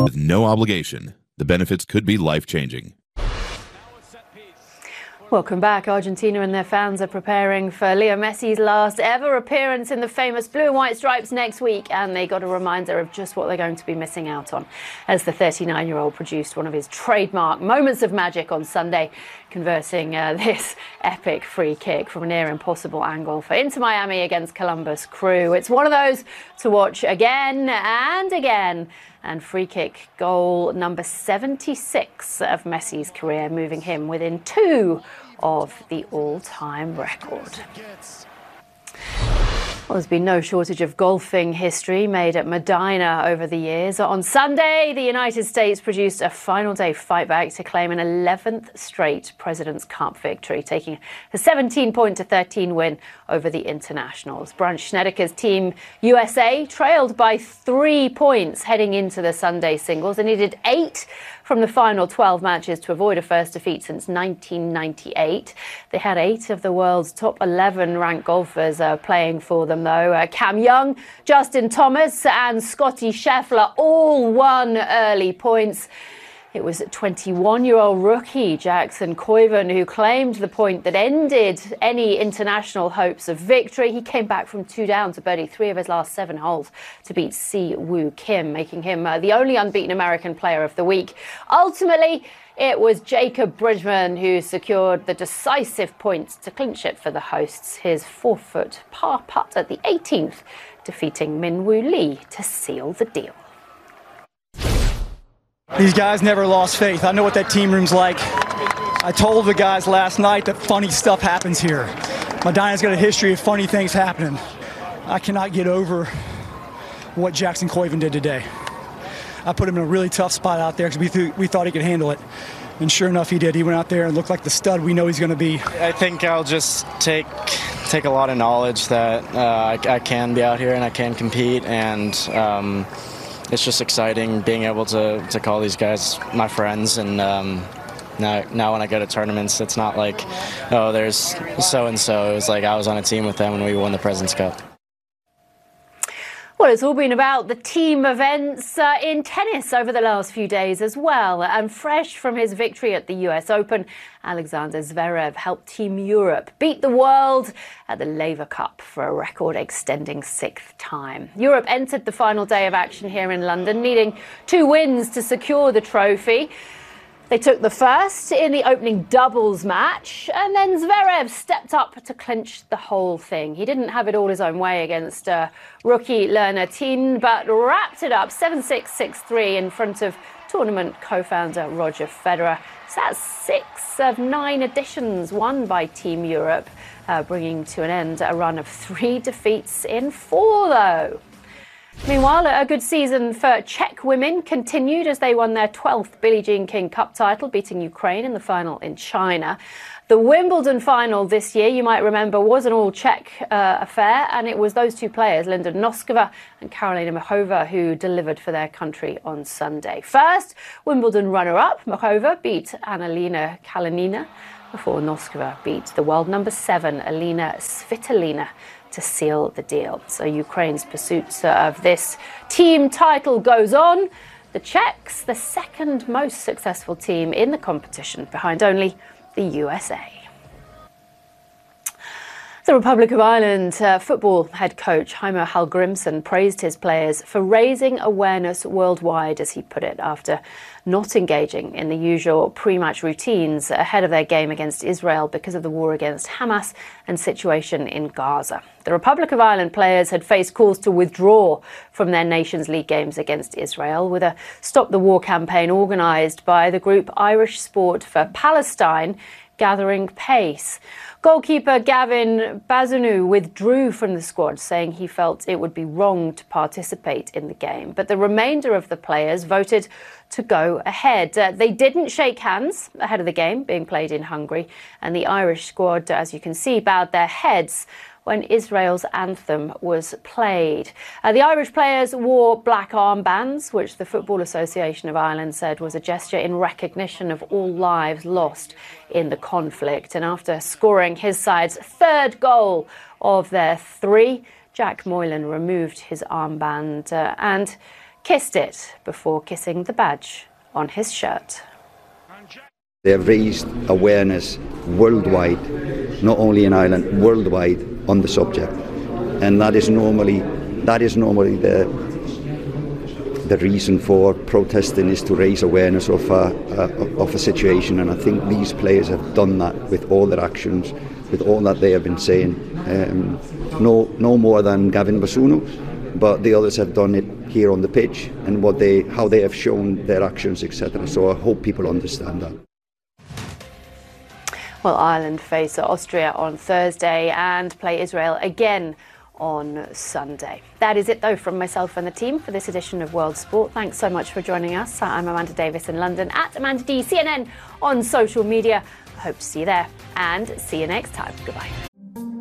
With no obligation, the benefits could be life-changing. Welcome back. Argentina and their fans are preparing for Leo Messi's last ever appearance in the famous blue and white stripes next week, and they got a reminder of just what they're going to be missing out on as the 39-year-old produced one of his trademark moments of magic on Sunday, converting this epic free kick from a near impossible angle for Inter Miami against Columbus Crew. It's one of those to watch again and again. And free kick goal number 76 of Messi's career, moving him within 2 of the all-time record. Well, there's been no shortage of golfing history made at Medinah over the years. On Sunday, the United States produced a final day fight back to claim an 11th straight President's Cup victory, taking a 17-13 win over the Internationals. Brandt Snedeker's team USA trailed by 3 points heading into the Sunday singles and needed 8 from the final 12 matches to avoid a first defeat since 1998. They had 8 of the world's top 11 ranked golfers playing for them, though. Cam Young, Justin Thomas and Scottie Scheffler all won early points. It was 21-year-old rookie Jackson Koivu who claimed the point that ended any international hopes of victory. He came back from 2 down to birdie 3 of his last 7 holes to beat Si Woo Kim, making him the only unbeaten American player of the week. Ultimately, it was Jacob Bridgman who secured the decisive points to clinch it for the hosts. His 4-foot par putt at the 18th, defeating Min Woo Lee to seal the deal. These guys never lost faith. I know what that team room's like. I told the guys last night that funny stuff happens here. Medinah's got a history of funny things happening. I cannot get over what Jackson Koivu did today. I put him in a really tough spot out there because we thought he could handle it. And sure enough, he did. He went out there and looked like the stud we know he's going to be. I think I'll just take a lot of knowledge that I can be out here and I can compete, and it's just exciting being able to call these guys my friends. And now when I go to tournaments, it's not like, oh, there's so-and-so. It was like I was on a team with them when we won the President's Cup. Well, it's all been about the team events in tennis over the last few days as well. And fresh from his victory at the US Open, Alexander Zverev helped Team Europe beat the world at the Laver Cup for a record-extending 6th time. Europe entered the final day of action here in London, needing 2 wins to secure the trophy. They took the first in the opening doubles match, and then Zverev stepped up to clinch the whole thing. He didn't have it all his own way against rookie Lerner Tin, but wrapped it up 7-6, 6-3 in front of tournament co-founder Roger Federer. So that's 6 of 9 editions won by Team Europe, bringing to an end a run of 3 defeats in 4, though. Meanwhile, a good season for Czech women continued as they won their 12th Billie Jean King Cup title, beating Ukraine in the final in China. The Wimbledon final this year, you might remember, was an all-Czech affair, and it was those 2 players, Linda Noskova and Karolina Muchova, who delivered for their country on Sunday. First, Wimbledon runner-up Muchova beat Annalena Kalinina, before Noskova beat the world number 7, Alina Svitolina, to seal the deal. So Ukraine's pursuit of this team title goes on. The Czechs, the second most successful team in the competition, behind only the USA. The Republic of Ireland football head coach Heimir Hallgrímsson praised his players for raising awareness worldwide, as he put it, after not engaging in the usual pre-match routines ahead of their game against Israel because of the war against Hamas and situation in Gaza. The Republic of Ireland players had faced calls to withdraw from their Nations League games against Israel, with a Stop the War campaign organised by the group Irish Sport for Palestine gathering pace. Goalkeeper Gavin Bazunu withdrew from the squad, saying he felt it would be wrong to participate in the game. But the remainder of the players voted to go ahead. They didn't shake hands ahead of the game being played in Hungary, and the Irish squad, as you can see, bowed their heads when Israel's anthem was played. The Irish players wore black armbands, which the Football Association of Ireland said was a gesture in recognition of all lives lost in the conflict. And after scoring his side's 3rd goal of their 3, Jack Moylan removed his armband and kissed it before kissing the badge on his shirt. They have raised awareness worldwide, not only in Ireland, worldwide on the subject, and that is normally the reason for protesting, is to raise awareness of a situation. And I think these players have done that with all their actions, with all that they have been saying. No more than Gavin Basunu, but the others have done it here on the pitch and how they have shown their actions, etc. So I hope people understand that. Well, Ireland face Austria on Thursday and play Israel again on Sunday. That is it, though, from myself and the team for this edition of World Sport. Thanks so much for joining us. I'm Amanda Davis in London, at Amanda D CNN on social media. I hope to see you there, and see you next time. Goodbye.